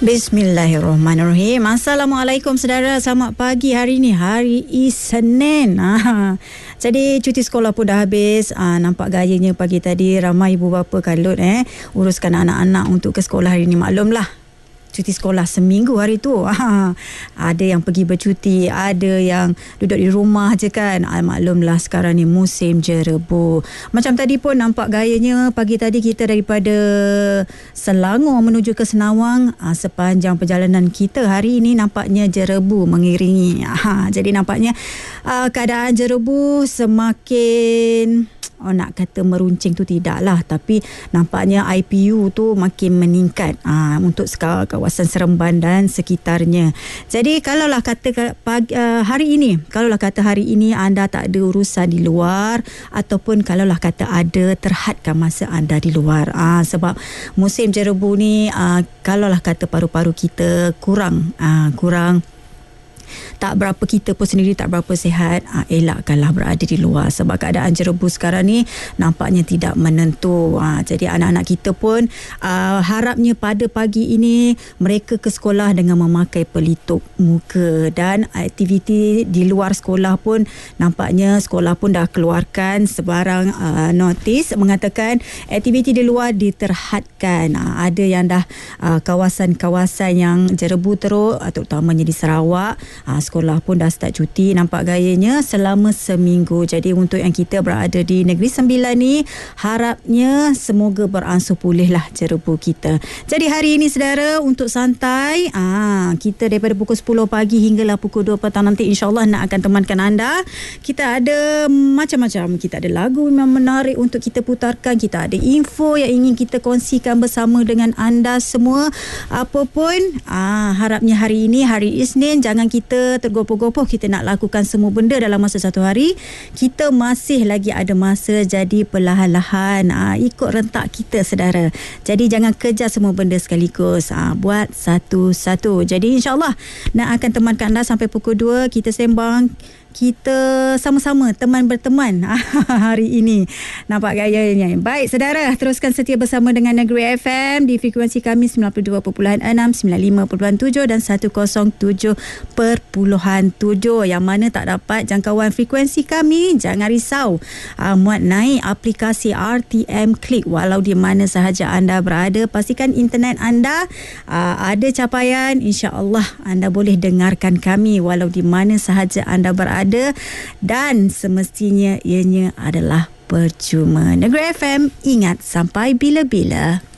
Bismillahirrahmanirrahim. Assalamualaikum saudara. Selamat pagi. Hari ini hari Isnin. Jadi cuti sekolah pun dah habis. Nampak gayanya pagi tadi ramai ibu bapa kalut uruskan anak-anak untuk ke sekolah hari ini. Maklumlah, cuti sekolah seminggu hari tu. Ada yang pergi bercuti, ada yang duduk di rumah je kan. Maklumlah sekarang ni musim jerebu. Macam tadi pun nampak gayanya pagi tadi kita daripada Selangor menuju ke Senawang. Sepanjang perjalanan kita hari ini nampaknya jerebu mengiringi. Jadi nampaknya keadaan jerebu semakin nak kata meruncing tu tidaklah, tapi nampaknya IPU tu makin meningkat untuk kawasan Seremban dan sekitarnya. Jadi kalaulah kata hari ini anda tak ada urusan di luar, ataupun kalaulah kata ada, terhadkan masa anda di luar. Sebab musim jerebu ni kalaulah kata paru-paru kita kurang tak berapa, kita pun sendiri tak berapa sihat, elakkanlah berada di luar sebab keadaan jerebu sekarang ni nampaknya tidak menentu. Jadi anak-anak kita pun harapnya pada pagi ini mereka ke sekolah dengan memakai pelitup muka, dan aktiviti di luar sekolah pun nampaknya sekolah pun dah keluarkan sebarang notis mengatakan aktiviti di luar diterhadkan. Ada yang dah kawasan-kawasan yang jerebu teruk, terutamanya di Sarawak, sekolah pun dah start cuti nampak gayanya selama seminggu. Jadi untuk yang kita berada di Negeri Sembilan ni, harapnya semoga beransur pulih lah jerebu kita. Jadi hari ini saudara, untuk santai kita daripada pukul 10 pagi hinggalah pukul 2 petang nanti insyaAllah nak akan temankan anda. Kita ada macam-macam, kita ada lagu yang menarik untuk kita putarkan, kita ada info yang ingin kita kongsikan bersama dengan anda semua. Apapun harapnya hari ini hari Isnin jangan kita tergopoh-gopoh kita nak lakukan semua benda dalam masa satu hari. Kita masih lagi ada masa, jadi perlahan-lahan ikut rentak kita saudara. Jadi jangan kejar semua benda sekaligus, buat satu-satu. Jadi insyaAllah nak akan temankan anda sampai pukul 2. Kita sembang, kita sama-sama teman berteman hari ini. Nampak gayanya. Baik saudara, teruskan setia bersama dengan Negeri FM di frekuensi kami 92.6, 95.7 dan 107.7. Yang mana tak dapat jangkauan frekuensi kami, jangan risau. Muat naik aplikasi RTM Klik walau di mana sahaja anda berada. Pastikan internet anda ada capaian, insya-Allah anda boleh dengarkan kami walau di mana sahaja anda berada, dan semestinya ianya adalah percuma. Negeri FM, ingat sampai bila-bila.